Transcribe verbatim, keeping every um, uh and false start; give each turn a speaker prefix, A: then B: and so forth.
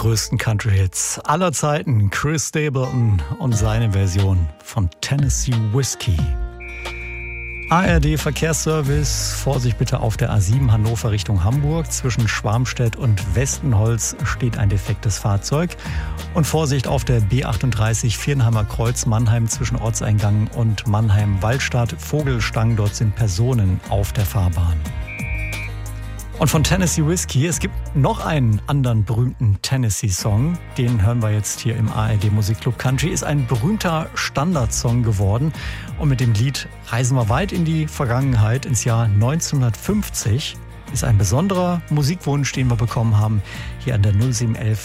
A: größten Country-Hits aller Zeiten. Chris Stapleton und seine Version von Tennessee Whiskey. A R D-Verkehrsservice, Vorsicht bitte auf der A sieben Hannover Richtung Hamburg. Zwischen Schwarmstedt und Westenholz steht ein defektes Fahrzeug. Und Vorsicht auf der B achtunddreißig Viernheimer Kreuz Mannheim zwischen Ortseingang und Mannheim-Waldstadt Vogelstang. Dort sind Personen auf der Fahrbahn. Und von Tennessee Whiskey, es gibt noch einen anderen berühmten Tennessee-Song. Den hören wir jetzt hier im A R D Musikclub Country. Ist ein berühmter Standardsong geworden. Und mit dem Lied reisen wir weit in die Vergangenheit, ins Jahr neunzehnhundertfünfzig. Ist ein besonderer Musikwunsch, den wir bekommen haben, hier an der null sieben elf